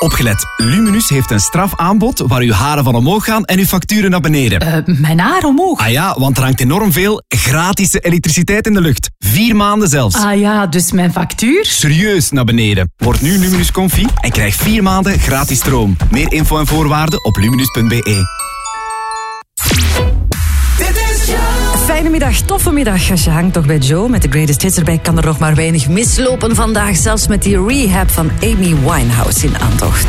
Opgelet, Luminus heeft een strafaanbod waar uw haren van omhoog gaan en uw facturen naar beneden. Mijn haar omhoog? Ah ja, want er hangt enorm veel gratis elektriciteit in de lucht. 4 maanden zelfs. Ah ja, dus mijn factuur? Serieus naar beneden. Word nu Luminus Comfy en krijg 4 maanden gratis stroom. Meer info en voorwaarden op luminus.be. Fijne middag, toffe middag. Als je hangt toch bij Joe met de Greatest Hits erbij, kan er nog maar weinig mislopen vandaag. Zelfs met die rehab van Amy Winehouse in aantocht.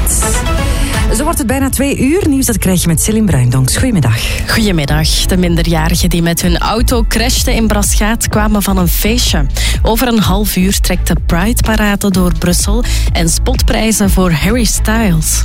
Zo wordt het bijna 2 uur. Nieuws dat krijg je met Céline Bruindonks. Goedemiddag. Goedemiddag. De minderjarigen die met hun auto crashten in Braschaat kwamen van een feestje. Over een half uur trekt de Pride-parade door Brussel en spotprijzen voor Harry Styles.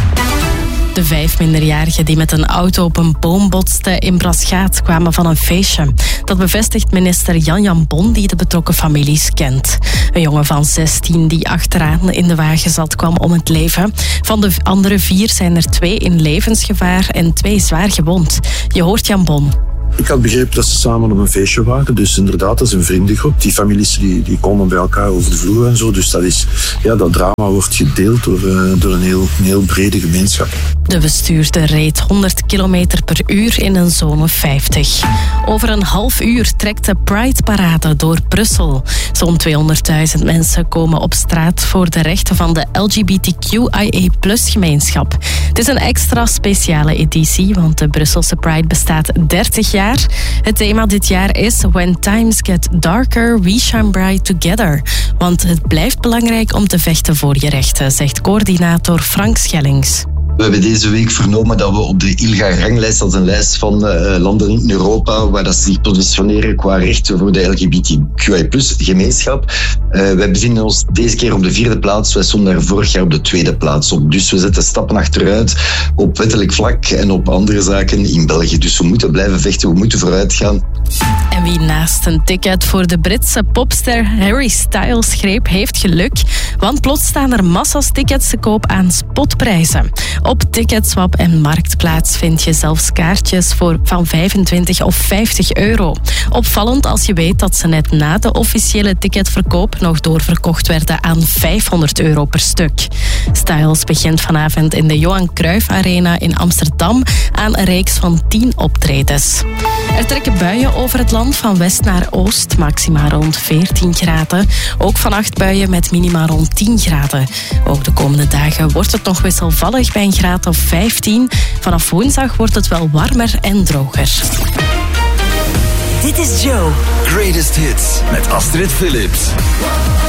De 5 minderjarigen die met een auto op een boom botsten in Braschaat kwamen van een feestje. Dat bevestigt minister Jan Bon, die de betrokken families kent. Een jongen van 16 die achteraan in de wagen zat, kwam om het leven. Van de andere 4 zijn er 2 in levensgevaar en 2 zwaar gewond. Je hoort Jan Bon. Ik had begrepen dat ze samen op een feestje waren. Dus inderdaad, dat is een vriendengroep. Die families die komen bij elkaar over de vloer en zo. Dus dat drama wordt gedeeld door een heel brede gemeenschap. De bestuurder reed 100 km per uur in een zone 50. Over een half uur trekt de Pride-parade door Brussel. Zo'n 200.000 mensen komen op straat voor de rechten van de LGBTQIA+-gemeenschap. Het is een extra speciale editie, want de Brusselse Pride bestaat 30 jaar. Het thema dit jaar is When Times Get Darker, We Shine Bright Together. Want het blijft belangrijk om te vechten voor je rechten, zegt coördinator Frank Schellings. We hebben deze week vernomen dat we op de ILGA-ranglijst, dat is een lijst van landen in Europa waar dat ze zich positioneren qua rechten voor de LGBTQI+-gemeenschap. Wij bevinden ons deze keer op de 4e plaats. Wij stonden daar vorig jaar op de 2e plaats op. Dus we zetten stappen achteruit op wettelijk vlak en op andere zaken in België. Dus we moeten blijven vechten, we moeten vooruit gaan. En wie naast een ticket voor de Britse popster Harry Styles greep, heeft geluk. Want plots staan er massa's tickets te koop aan spotprijzen. Op Ticketswap en Marktplaats vind je zelfs kaartjes van 25 of 50 euro. Opvallend als je weet dat ze net na de officiële ticketverkoop nog doorverkocht werden aan 500 euro per stuk. Styles begint vanavond in de Johan Cruijff Arena in Amsterdam aan een reeks van 10 optredens. Er trekken buien over het land van west naar oost, maximaal rond 14 graden. Ook vannacht buien met minima rond 10 graden. Ook de komende dagen wordt het nog wisselvallig bij een graad of 15. Vanaf woensdag wordt het wel warmer en droger. Dit is Joe. Greatest Hits met Astrid Phillips.